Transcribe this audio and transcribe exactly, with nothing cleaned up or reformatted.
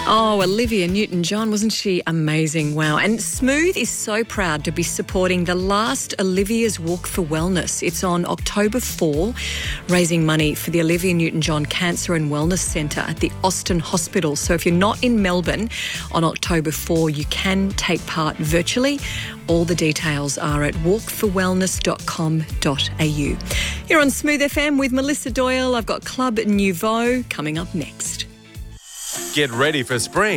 Oh, Olivia Newton-John, wasn't she amazing? Wow. And Smooth is so proud to be supporting the last Olivia's Walk for Wellness. It's on October fourth, raising money for the Olivia Newton-John Cancer and Wellness Centre at the Austin Hospital. So if you're not in Melbourne on October fourth, you can take part virtually. All the details are at walk for wellness dot com dot a u. You're on Smooth F M with Melissa Doyle. I've got Club Nouveau coming up next. Get ready for spring